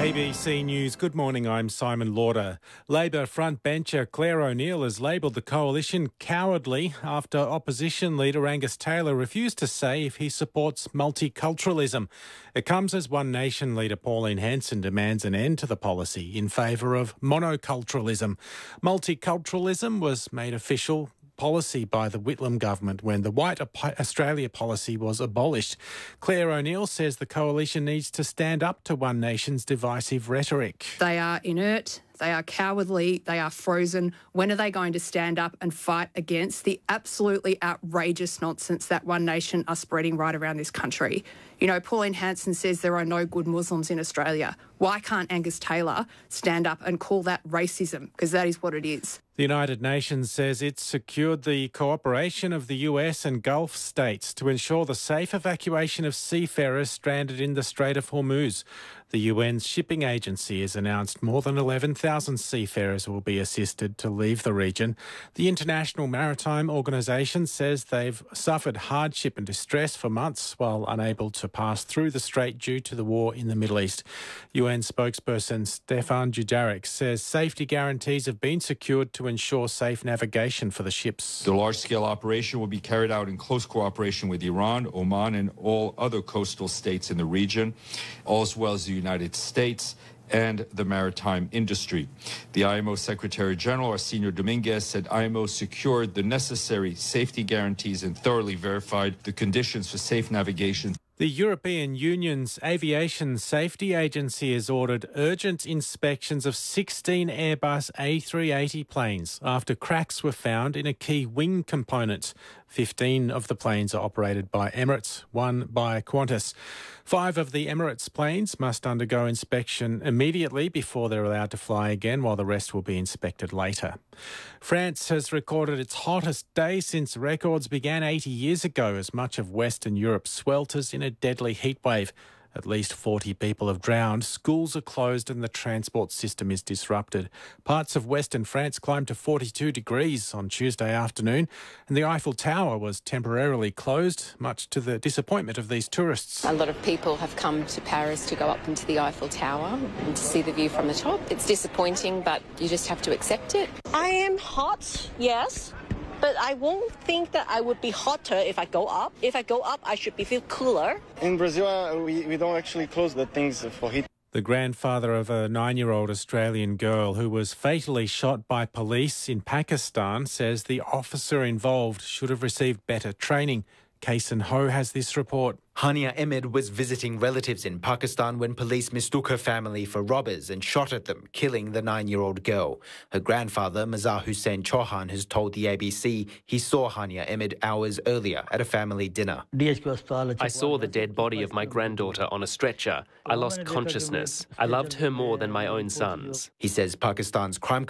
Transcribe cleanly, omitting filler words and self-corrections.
ABC News. Good morning, I'm Simon Lauder. Labor frontbencher Claire O'Neill has labelled the coalition cowardly after opposition leader Angus Taylor refused to say if he supports multiculturalism. It comes as One Nation leader Pauline Hanson demands an end to the policy in favour of monoculturalism. Multiculturalism was made official policy by the Whitlam government when the White Australia policy was abolished. Claire O'Neill says the coalition needs to stand up to One Nation's divisive rhetoric. They are inert, they are cowardly, they are frozen. When are they going to stand up and fight against the absolutely outrageous nonsense that One Nation are spreading right around this country? You know, Pauline Hanson says there are no good Muslims in Australia. Why can't Angus Taylor stand up and call that racism? Because that is what it is. The United Nations says it's secured the cooperation of the US and Gulf states to ensure the safe evacuation of seafarers stranded in the Strait of Hormuz. The UN's shipping agency has announced more than 11,000 seafarers will be assisted to leave the region. The International Maritime Organisation says they've suffered hardship and distress for months while unable to pass through the strait due to the war in the Middle East. UN spokesperson Stefan Dujarric says safety guarantees have been secured to ensure safe navigation for the ships. The large-scale operation will be carried out in close cooperation with Iran, Oman and all other coastal states in the region, as well as the United States and the maritime industry. The IMO Secretary General, Arsenio Dominguez, said IMO secured the necessary safety guarantees and thoroughly verified the conditions for safe navigation. The European Union's Aviation Safety Agency has ordered urgent inspections of 16 Airbus A380 planes after cracks were found in a key wing component. 15 of the planes are operated by Emirates, one by Qantas. 5 of the Emirates planes must undergo inspection immediately before they're allowed to fly again, while the rest will be inspected later. France has recorded its hottest day since records began 80 years ago as much of Western Europe swelters in a deadly heatwave. At least 40 people have drowned, schools are closed and the transport system is disrupted. Parts of Western France climbed to 42 degrees on Tuesday afternoon and the Eiffel Tower was temporarily closed, much to the disappointment of these tourists. A lot of people have come to Paris to go up into the Eiffel Tower and to see the view from the top. It's disappointing, but you just have to accept it. I am hot, yes. But I won't think that I would be hotter if I go up. If I go up, I should feel cooler. In Brazil, we don't actually close the things for heat. The grandfather of a 9-year-old Australian girl who was fatally shot by police in Pakistan says the officer involved should have received better training. Kason Ho has this report. Hania Ahmed was visiting relatives in Pakistan when police mistook her family for robbers and shot at them, killing the 9-year-old girl. Her grandfather, Mazhar Hussain Chauhan, has told the ABC he saw Hania Ahmed hours earlier at a family dinner. I saw the dead body of my granddaughter on a stretcher. I lost consciousness. I loved her more than my own sons. He says Pakistan's crime